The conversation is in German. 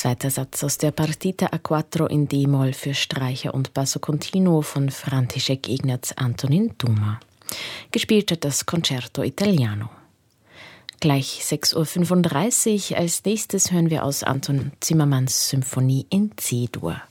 Zweiter Satz aus der Partita a quattro in D-Moll für Streicher und Basso Continuo von František Ignaz Antonín Duma. Gespielt hat das Concerto Italiano. Gleich 6.35 Uhr. Als nächstes hören wir aus Anton Zimmermanns Symphonie in C-Dur.